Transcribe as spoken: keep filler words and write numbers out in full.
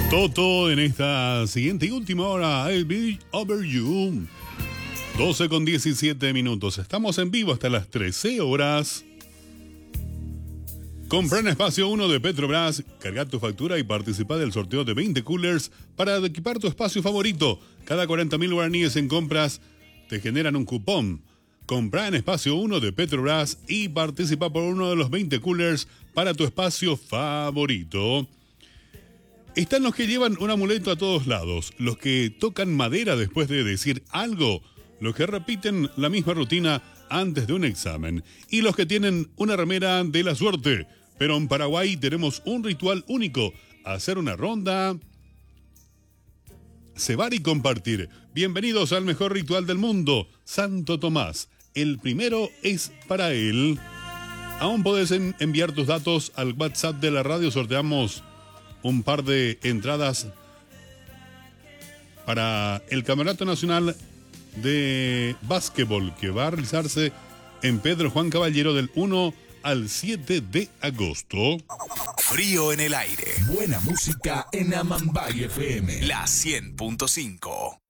Toto en esta siguiente y última hora, I'll Be Over You. doce con diecisiete minutos. Estamos en vivo hasta las trece horas. Compra en Espacio uno de Petrobras, carga tu factura y participa del sorteo de veinte coolers para equipar tu espacio favorito. Cada cuarenta mil guaraníes en compras te generan un cupón. Compra en Espacio uno de Petrobras y participa por uno de los veinte coolers para tu espacio favorito. Están los que llevan un amuleto a todos lados, los que tocan madera después de decir algo, los que repiten la misma rutina antes de un examen y los que tienen una remera de la suerte. Pero en Paraguay tenemos un ritual único: hacer una ronda, cebar y compartir. Bienvenidos al mejor ritual del mundo, Santo Tomás. El primero es para él. Aún podés en- enviar tus datos al WhatsApp de la radio. Sorteamos un par de entradas para el Campeonato Nacional de Básquetbol que va a realizarse en Pedro Juan Caballero del uno al siete de agosto. Frío en el aire. Buena música en Amambay F M. La cien punto cinco.